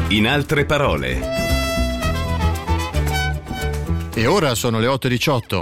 In altre parole. E ora sono le 8:18.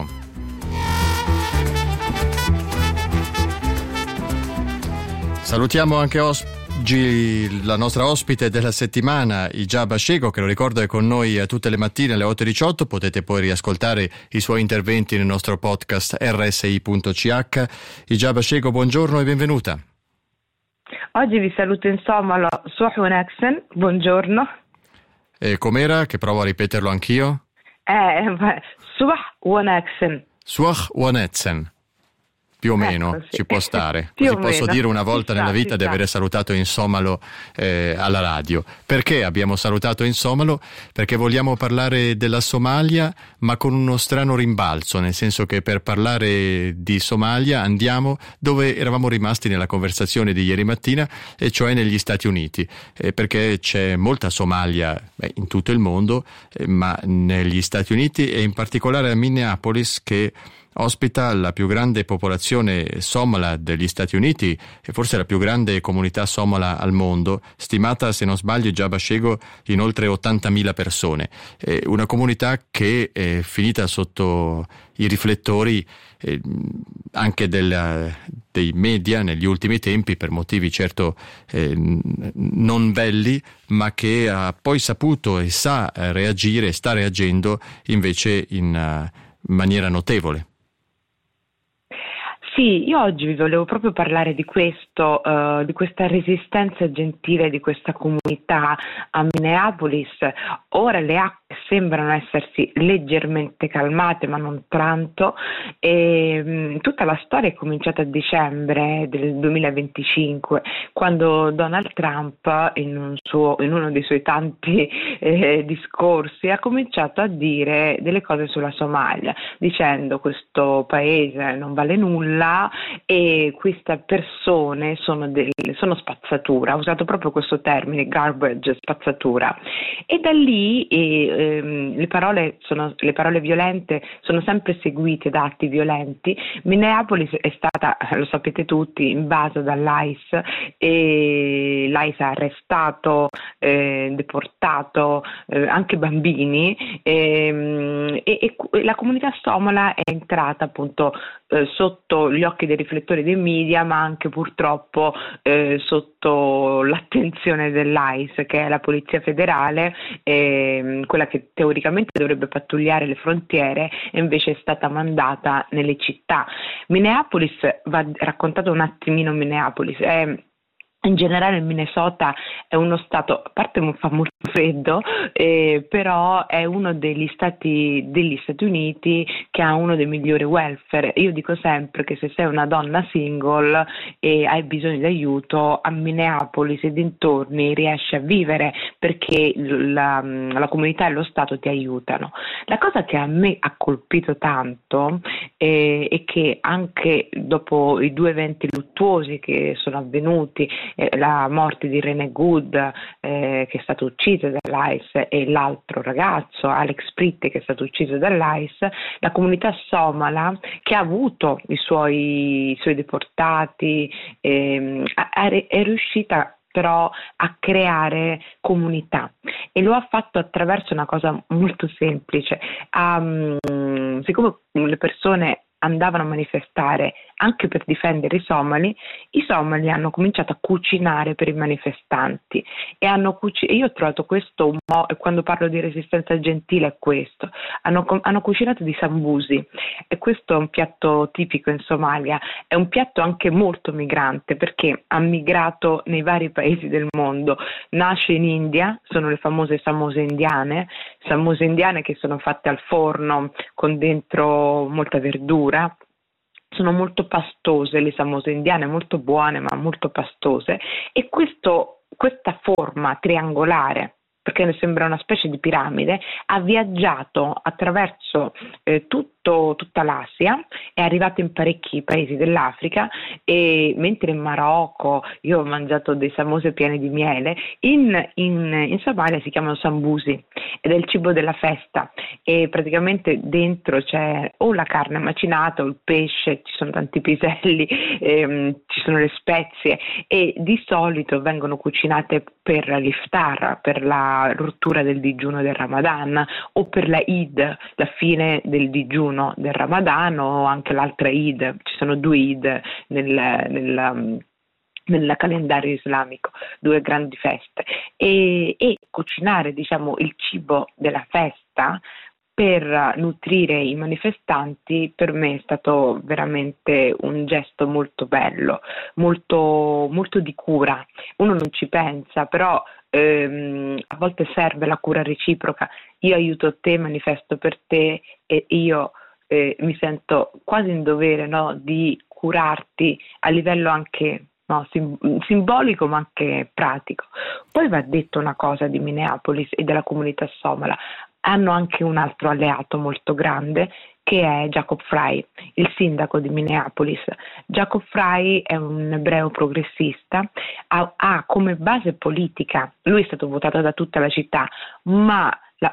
Salutiamo anche oggi la nostra ospite della settimana, Hijab Ashego, che lo ricordo è con noi tutte le mattine alle 8:18. Potete poi riascoltare i suoi interventi nel nostro podcast rsi.ch. Hijab Ashego, buongiorno e benvenuta. Oggi vi saluto in somalo. Swah wanaagsan, buongiorno. E com'era? Che provo a ripeterlo anch'io. Swah wanaagsan. Swah wanaagsan. Più o meno sì. ci può stare. Più Così posso dire una volta nella vita di sta. avere salutato in somalo alla radio. Perché abbiamo salutato in somalo? Perché vogliamo parlare della Somalia, ma con uno strano rimbalzo, nel senso che per parlare di Somalia andiamo dove eravamo rimasti nella conversazione di ieri mattina, e cioè negli Stati Uniti, perché c'è molta Somalia in tutto il mondo, ma negli Stati Uniti e in particolare a Minneapolis, che ospita la più grande popolazione somala degli Stati Uniti e forse la più grande comunità somala al mondo, stimata, se non sbaglio, Hijab Ashego, in oltre 80.000 persone. Una comunità che è finita sotto i riflettori anche dei media negli ultimi tempi, per motivi certo non belli, ma che ha poi saputo e sa reagire, sta reagendo invece in maniera notevole. Sì, io oggi vi volevo proprio parlare di questo, di questa resistenza gentile di questa comunità a Minneapolis. Ora le acque sembrano essersi leggermente calmate, ma non tanto, e tutta la storia è cominciata a dicembre del 2025, quando Donald Trump in uno dei suoi tanti discorsi ha cominciato a dire delle cose sulla Somalia, dicendo: questo paese non vale nulla e queste persone sono spazzatura. Ha usato proprio questo termine, garbage, spazzatura, e da lì le parole violente sono sempre seguite da atti violenti. Minneapolis è stata, lo sapete tutti, invasa dall'ICE, e l'ICE ha arrestato, deportato anche bambini, e la comunità somala è entrata appunto sotto gli occhi dei riflettori dei media, ma anche purtroppo sotto l'attenzione dell'ICE, che è la polizia federale, quella che teoricamente dovrebbe pattugliare le frontiere, e invece è stata mandata nelle città. Minneapolis, va raccontato un attimino. Minneapolis in generale il Minnesota è uno stato, a parte fa molto freddo, però è uno degli stati Uniti che ha uno dei migliori welfare. Io dico sempre che se sei una donna single e hai bisogno di aiuto, a Minneapolis e dintorni riesci a vivere, perché la comunità e lo Stato ti aiutano. La cosa che a me ha colpito tanto è che anche dopo i due eventi luttuosi che sono avvenuti, la morte di Renee Good, che è stato ucciso dall'ICE, e l'altro ragazzo Alex Pritte, che è stato ucciso dall'ICE, la comunità somala, che ha avuto i suoi deportati, è riuscita però a creare comunità, e lo ha fatto attraverso una cosa molto semplice. Siccome le persone andavano a manifestare anche per difendere i somali hanno cominciato a cucinare per i manifestanti, e io ho trovato questo quando parlo di resistenza gentile, è questo: hanno cucinato di sambusi, e questo è un piatto tipico in Somalia, è un piatto anche molto migrante, perché ha migrato nei vari paesi del mondo. Nasce in India, sono le famose samose indiane che sono fatte al forno con dentro molta verdura. Sono molto pastose le samose indiane, molto buone ma molto pastose, e questa forma triangolare, perché sembra una specie di piramide, ha viaggiato attraverso tutto tutta l'Asia, è arrivato in parecchi paesi dell'Africa, e mentre in Marocco io ho mangiato dei samose pieni di miele, in Somalia si chiamano sambusi ed è il cibo della festa, e praticamente dentro c'è o la carne macinata o il pesce, ci sono tanti piselli, ci sono le spezie, e di solito vengono cucinate per l'iftar, per la rottura del digiuno del Ramadan, o per la Eid, la fine del digiuno del Ramadan, o anche l'altra Eid. Ci sono due Eid nel calendario islamico, due grandi feste, e cucinare, diciamo, il cibo della festa per nutrire i manifestanti per me è stato veramente un gesto molto bello, molto, molto di cura. Uno non ci pensa, però a volte serve la cura reciproca. Io aiuto te, manifesto per te, e io mi sento quasi in dovere, no, di curarti a livello anche, no, simbolico, ma anche pratico. Poi va detto una cosa di Minneapolis e della comunità somala: hanno anche un altro alleato molto grande, che è Jacob Frey, il sindaco di Minneapolis. Jacob Frey è un ebreo progressista, ha come base politica, lui è stato votato da tutta la città, ma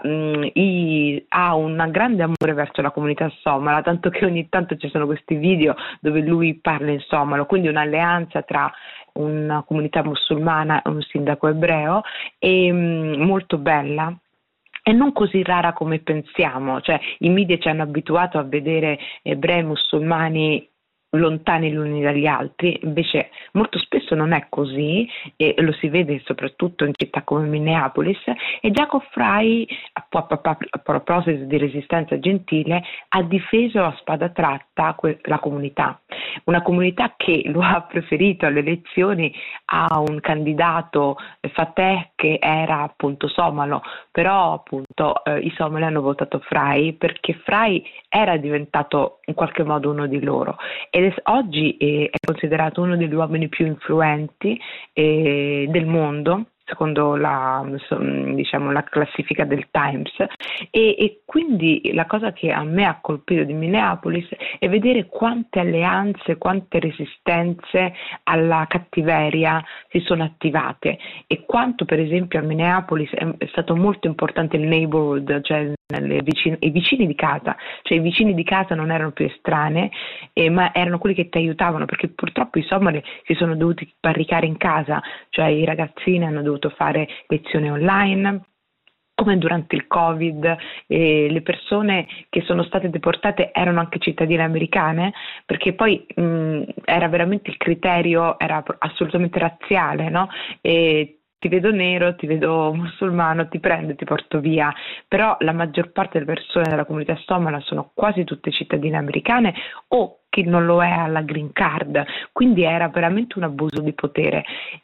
ha un grande amore verso la comunità somala, tanto che ogni tanto ci sono questi video dove lui parla in somalo, quindi un'alleanza tra una comunità musulmana e un sindaco ebreo, e molto bella. E non così rara come pensiamo, cioè i media ci hanno abituato a vedere ebrei e musulmani lontani gli uni dagli altri, invece molto spesso non è così, e lo si vede soprattutto in città come Minneapolis. E Jacob Frey, a proposito di resistenza gentile, ha difeso a spada tratta la comunità, una comunità che lo ha preferito alle elezioni a un candidato, Fateh, che era appunto somalo, però appunto i somali hanno votato Frey perché Frey era diventato in qualche modo uno di loro, ed oggi è considerato uno degli uomini più influenti del mondo, secondo diciamo, la classifica del Times, e quindi la cosa che a me ha colpito di Minneapolis è vedere quante alleanze, quante resistenze alla cattiveria si sono attivate, e quanto per esempio a Minneapolis è stato molto importante il neighborhood, cioè i vicini di casa, cioè i vicini di casa non erano più estranei, ma erano quelli che ti aiutavano, perché purtroppo i somali si sono dovuti barricare in casa, cioè i ragazzini hanno dovuto fare lezioni online, come durante il Covid, le persone che sono state deportate erano anche cittadine americane, perché poi era veramente il criterio, era assolutamente razziale, no? E ti vedo nero, ti vedo musulmano, ti prendo e ti porto via. Però la maggior parte delle persone della comunità somala sono quasi tutte cittadine americane, o chi non lo è alla green card, quindi era veramente un abuso di potere.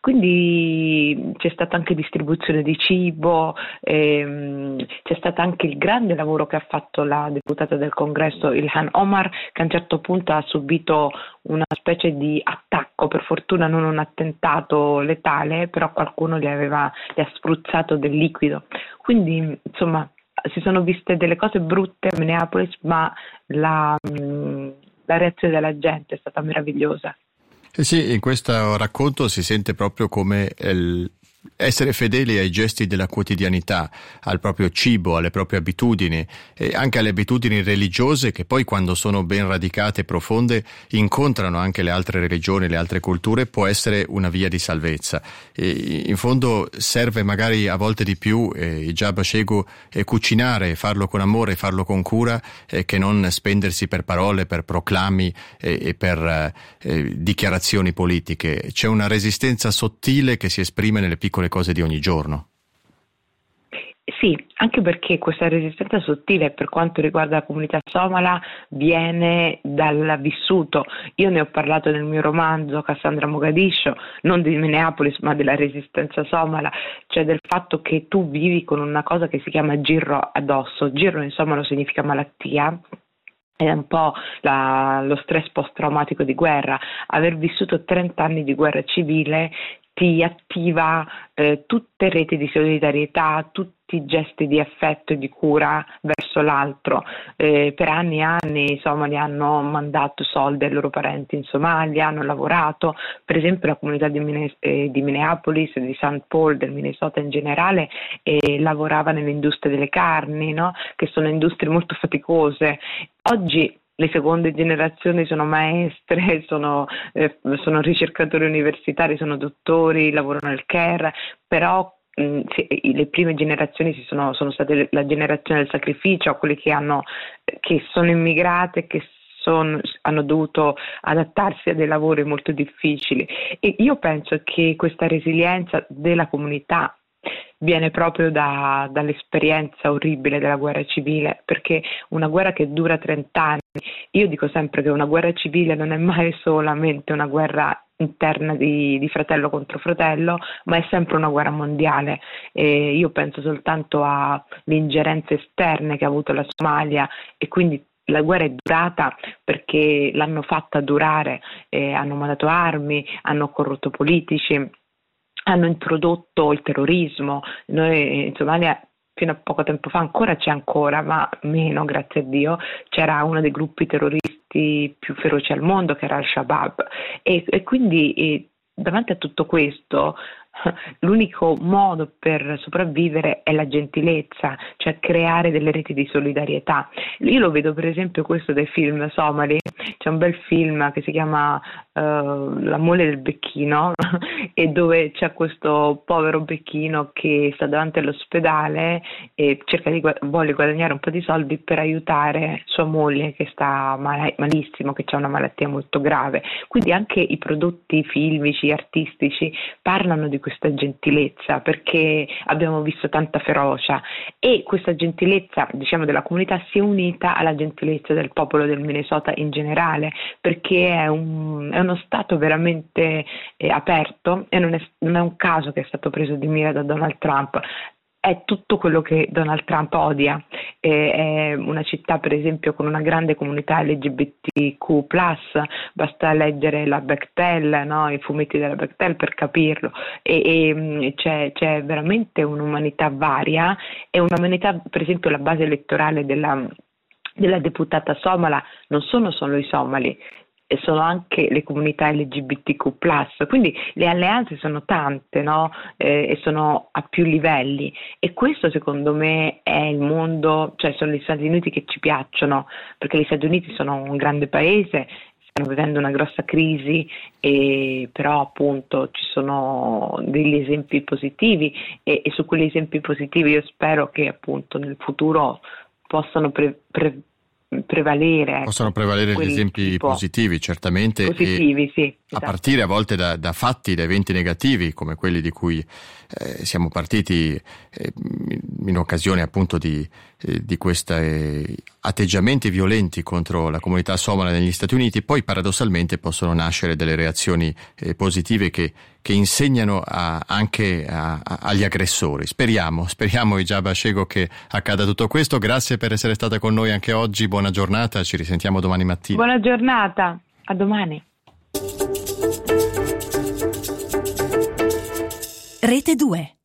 Quindi c'è stata anche distribuzione di cibo, c'è stato anche il grande lavoro che ha fatto la deputata del congresso Ilhan Omar, che a un certo punto ha subito una specie di attacco, per fortuna non un attentato letale, però qualcuno gli ha spruzzato del liquido. Quindi insomma si sono viste delle cose brutte a Minneapolis, ma la reazione della gente è stata meravigliosa. Sì, in questo racconto si sente proprio come essere fedeli ai gesti della quotidianità, al proprio cibo, alle proprie abitudini e anche alle abitudini religiose, che poi, quando sono ben radicate e profonde, incontrano anche le altre religioni, le altre culture, può essere una via di salvezza. E in fondo serve magari a volte di più Ijab Ashego cucinare, farlo con amore, farlo con cura, che non spendersi per parole, per proclami e per dichiarazioni politiche. C'è una resistenza sottile che si esprime nelle piccole cose di ogni giorno. Sì, anche perché questa resistenza sottile, per quanto riguarda la comunità somala, viene dal vissuto. Io ne ho parlato nel mio romanzo Cassandra Mogadiscio, non di Minneapolis ma della resistenza somala, cioè del fatto che tu vivi con una cosa che si chiama girro addosso. Girro in somalo significa malattia, è un po' lo stress post-traumatico di guerra. Aver vissuto 30 anni di guerra civile ti attiva tutte reti di solidarietà, tutti i gesti di affetto e di cura verso l'altro. Per anni e anni i somali hanno mandato soldi ai loro parenti in Somalia, hanno lavorato, per esempio la comunità di Minneapolis, di St. Paul, del Minnesota in generale, lavorava nell'industria delle carni, no? Che sono industrie molto faticose. Oggi le seconde generazioni sono maestre, sono ricercatori universitari, sono dottori, lavorano nel care, però le prime generazioni sono state la generazione del sacrificio, quelli che sono immigrate, che hanno dovuto adattarsi a dei lavori molto difficili. E io penso che questa resilienza della comunità viene proprio dall'esperienza orribile della guerra civile, perché una guerra che dura 30 anni, io dico sempre che una guerra civile non è mai solamente una guerra interna di fratello contro fratello, ma è sempre una guerra mondiale. Io penso soltanto alle ingerenze esterne che ha avuto la Somalia, e quindi la guerra è durata perché l'hanno fatta durare, hanno mandato armi, hanno corrotto politici, hanno introdotto il terrorismo. Noi in Somalia fino a poco tempo fa c'è ancora, ma meno, grazie a Dio, c'era uno dei gruppi terroristi più feroci al mondo, che era Al-Shabaab, e quindi davanti a tutto questo l'unico modo per sopravvivere è la gentilezza, cioè creare delle reti di solidarietà. Io lo vedo per esempio questo dai film somali. C'è un bel film che si chiama La mole del becchino e dove c'è questo povero becchino che sta davanti all'ospedale e vuole guadagnare un po' di soldi per aiutare sua moglie che sta malissimo, che ha una malattia molto grave. Quindi anche i prodotti filmici, artistici parlano di questa gentilezza, perché abbiamo visto tanta ferocia, e questa gentilezza, diciamo, della comunità si è unita alla gentilezza del popolo del Minnesota in generale, perché è uno stato veramente aperto, e non è un caso che è stato preso di mira da Donald Trump. È tutto quello che Donald Trump odia. È una città, per esempio, con una grande comunità LGBTQ+, basta leggere la Bechtel, no? I fumetti della Bechtel per capirlo, e c'è veramente un'umanità varia, e un'umanità, per esempio la base elettorale della deputata somala non sono solo i somali, e sono anche le comunità LGBTQ+, quindi le alleanze sono tante, no? E sono a più livelli, e questo secondo me è il mondo, cioè sono gli Stati Uniti che ci piacciono, perché gli Stati Uniti sono un grande paese, stanno vivendo una grossa crisi, però appunto ci sono degli esempi positivi, e su quegli esempi positivi io spero che appunto nel futuro possano prevalere. Possono prevalere gli esempi positivi, certamente. Positivi, sì. Esatto. A partire a volte da fatti, da eventi negativi, come quelli di cui siamo partiti in occasione appunto di questi atteggiamenti violenti contro la comunità somala negli Stati Uniti. Poi paradossalmente possono nascere delle reazioni positive che insegnano anche agli aggressori. Speriamo Hijab Ashego che accada tutto questo. Grazie per essere stata con noi anche oggi, buona giornata, ci risentiamo domani mattina. Buona giornata, a domani. Rete 2.